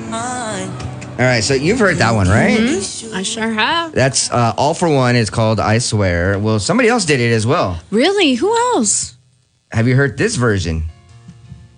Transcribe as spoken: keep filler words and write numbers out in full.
All right, so you've heard that one, right? Mm-hmm. I sure have. That's uh, All for One. It's called I Swear. Well, somebody else did it as well. Really? Who else? Have you heard this version?